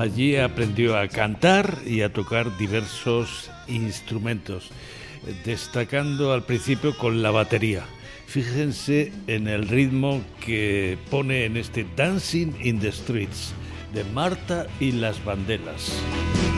Allí aprendió a cantar y a tocar diversos instrumentos, destacando al principio con la batería. Fíjense en el ritmo que pone en este Dancing in the Streets de Marta y las Vandellas.